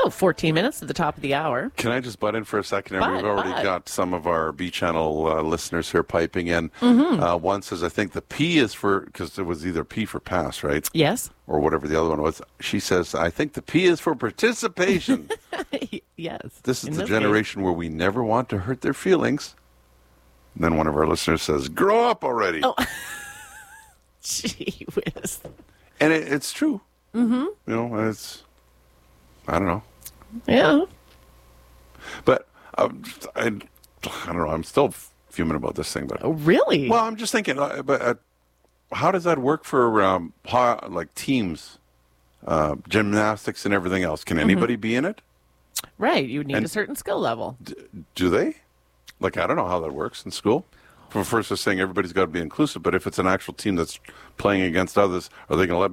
Oh, 14 minutes at the top of the hour. Can I just butt in for a second? Butt, We've already butt. got some of our B Channel listeners here piping in. One says, I think the P is for, because it was either P for pass, right? Yes. Or whatever the other one was. She says, I think the P is for participation. Yes. This is In the this generation where we never want to hurt their feelings. And then one of our listeners says, grow up already. Oh. Gee whiz. And it's true. Mm-hmm. You know, I don't know. Yeah. But I don't know. I'm still fuming about this thing. But Oh, really? well, I'm just thinking. But how does that work for like teams, gymnastics, and everything else? Can anybody be in it? Right. You need a certain skill level. Do they? Like, I don't know how that works in school. From first, they're saying everybody's got to be inclusive. But if it's an actual team that's playing against others, are they going to let